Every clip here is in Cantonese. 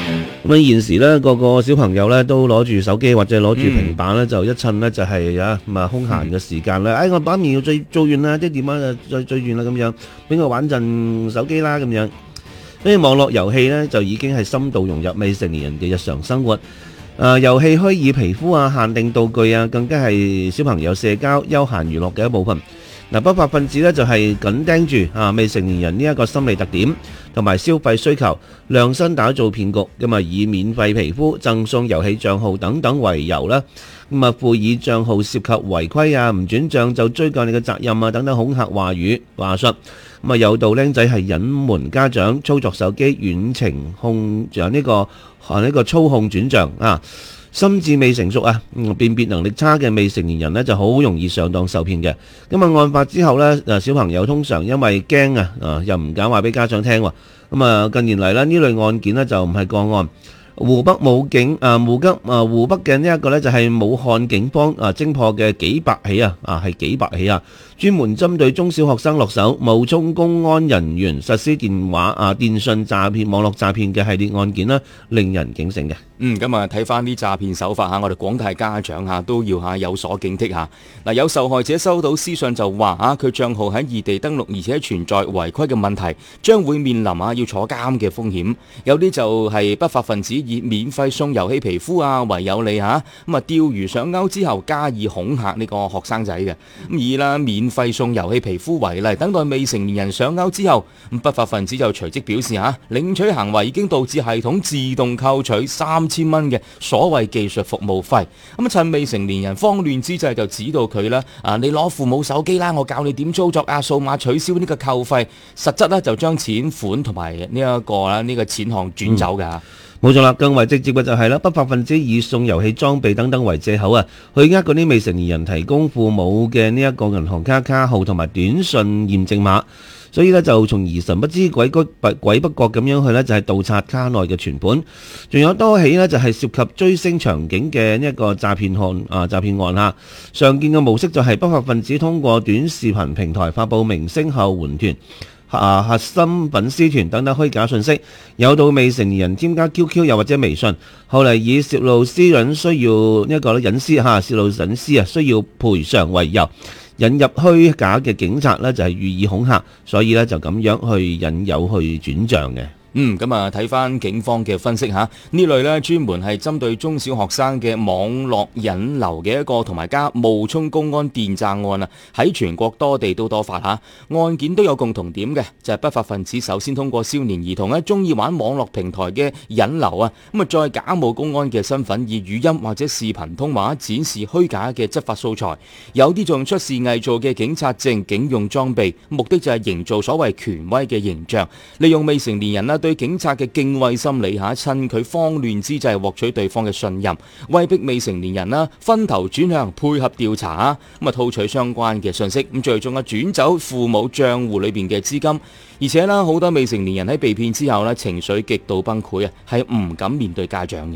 咁現時咧，個個小朋友咧都攞住手機或者攞住平板咧，就一趁咧就係空閒嘅時間咧，我把面要做完啦，即係點啊，最完啦咁樣，俾我玩陣手機啦咁樣。所以網絡遊戲咧就已經係深度融入未成年人嘅日常生活。遊戲虛擬皮膚啊、限定道具啊，更加係小朋友社交、休閒娛樂嘅一部分。不法分子咧就係緊盯住未成年人呢一個心理特點同埋消費需求，量身打造騙局，咁啊以免費皮膚、贈送遊戲帳號等等為由啦，咁啊附以帳號涉及違規啊、唔轉帳就追究你嘅責任啊等等恐嚇話語話術，咁啊誘導僆仔係隱瞞家長操作手機遠程控呢個操控轉帳啊。心智未成熟啊，辨別能力差嘅未成年人呢就好容易上當受騙嘅。咁啊案發之後呢，小朋友通常因為驚又唔敢話俾家長聽喎。咁啊近年嚟呢類案件呢就唔係個案。湖北嘅呢一個呢就係武漢警方偵破嘅幾百起專門針對中小學生落手冒充公安人員實施電信詐騙、網絡詐騙嘅系列案件啦，令人警醒嘅。 咁啊睇翻啲詐騙手法我哋廣大家長都要有所警惕嗱，有受害者收到私信就話佢帳號喺異地登錄，而且存在違規嘅問題，將會面臨要坐監嘅風險。有啲就係不法分子以免費送遊戲皮膚為有利咁釣魚上鈎之後加以恐嚇呢個學生仔嘅。以免費送遊戲皮膚為例，等待未成年人上鈎之後，不法分子就隨即表示領取行為已經導致系統自動扣取3000蚊嘅所謂技術服務費。趁未成年人慌亂之際就指導佢你攞父母手機啦，我教你點操作數碼取消呢個扣費，實質就將錢款同埋呢個錢項轉走㗎。 冇錯啦，更為直接嘅就係不法分子以送遊戲裝備等等為藉口去嗰啲未成年人提供父母嘅呢一個銀行卡號同埋短信驗證碼，所以就從而神不知鬼不覺咁樣去就係盜刷卡內嘅存款。仲有多起就係涉及追星場景嘅呢一個詐騙案常見嘅模式就係不法分子通過短視頻平台發佈明星後援團、核心粉絲團等等虛假信息，誘導未成年人添加 QQ 又或者微信，後嚟以泄露私隱需要泄露隱私需要賠償為由，引入虛假嘅警察就係予以恐嚇，所以就咁樣去引誘去轉賬嘅。 睇翻警方嘅分析呢類專門係針對中小學生嘅網絡引流嘅一個同埋加冒充公安電詐案喺全國多地都多發案件都有共同點嘅，就係不法分子首先通過少年兒童中意玩網絡平台嘅引流再假冒公安嘅身份，以語音或者視頻通話展示虛假嘅執法素材，有啲仲出示偽造嘅警察證、警用裝備，目的就係營造所謂權威嘅形象，利用未成年人對警察嘅敬畏心理趁佢慌亂之際獲取對方嘅信任，威逼未成年人分頭轉向配合調查套取相關嘅信息，最終轉走父母賬戶裏邊嘅資金，而且好多未成年人喺被騙之後情緒極度崩潰係唔敢面對家長嘅。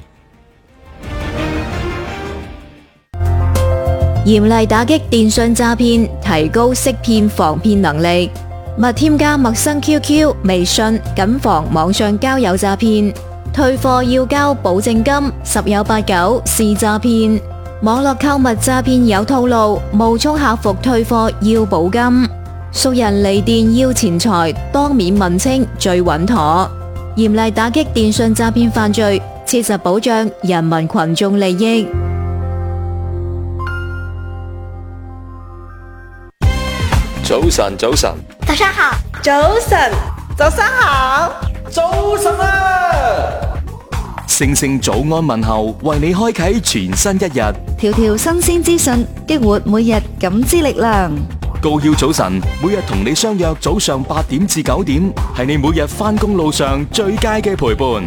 嚴厲打擊電信詐騙，提高識騙防騙能力。勿添加陌生 QQ、微信，謹防網上交友詐騙。退貨要交保證金，10有8九是詐騙。網絡購物詐騙有套路，冒充客服退貨要保金。熟人嚟電要錢財，當面問清最穩妥。嚴厲打擊電信詐騙犯罪，切實保障人民群眾利益。 早晨， 早上好，早上好， 早晨啊！ 聲聲早安問候，為你開啟全新一日。 條條新鮮資訊，激活每日感知力量。 高曉早晨，每日同你相約早上8點至9點，係你每日返工路上最佳嘅陪伴。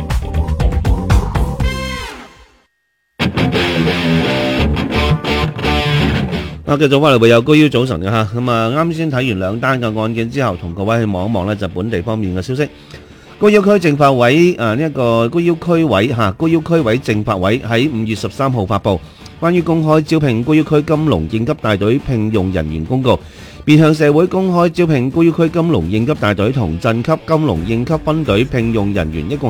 繼續翻嚟會有高腰早晨嘅嚇，咁啱先睇完2單嘅案件之後，同各位去望一望就本地方面嘅消息。高要區政法委呢一個高要區委政法委喺5月13號發布關於公開招聘高要區金龍應急大隊聘用人員公告，面向社會公開招聘高要區金龍應急大隊同鎮級金龍應急分隊聘用人員，一共